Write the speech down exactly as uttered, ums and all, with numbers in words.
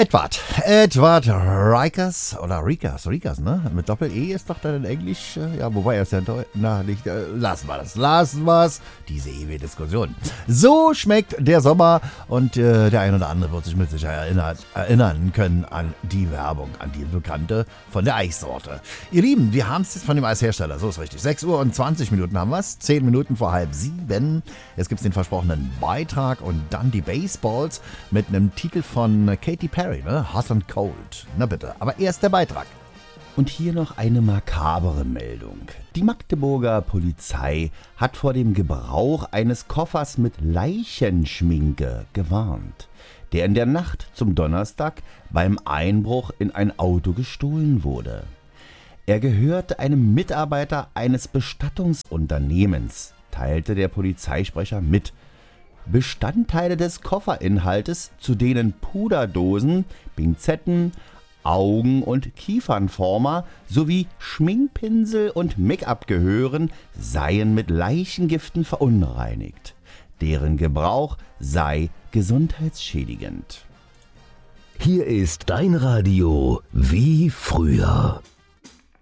Edward. Edward Rikers oder Rikers, Rikers, ne? Mit Doppel-E ist doch dann in Englisch, äh, ja, wobei er ist ja, in Deu- na, nicht, äh, lassen wir das, lassen wir es. Diese ewige Diskussion. So schmeckt der Sommer und äh, der ein oder andere wird sich mit Sicherheit erinnert, erinnern können an die Werbung, an die bekannte von der Eissorte. Ihr Lieben, wir haben es jetzt von dem Eishersteller, so ist richtig. sechs Uhr und zwanzig Minuten haben wir es, zehn Minuten vor halb sieben. Jetzt gibt es den versprochenen Beitrag und dann die Baseballs mit einem Titel von Katy Perry, ne? Hot and Cold. Na bitte, aber erst der Beitrag. Und hier noch eine makabere Meldung. Die Magdeburger Polizei hat vor dem Gebrauch eines Koffers mit Leichenschminke gewarnt, der in der Nacht zum Donnerstag beim Einbruch in ein Auto gestohlen wurde. Er gehörte einem Mitarbeiter eines Bestattungsunternehmens, teilte der Polizeisprecher mit. Bestandteile des Kofferinhaltes, zu denen Puderdosen, Pinzetten, Augen- und Kiefernformer sowie Schminkpinsel und Make-up gehören, seien mit Leichengiften verunreinigt. Deren Gebrauch sei gesundheitsschädigend. Hier ist dein Radio wie früher.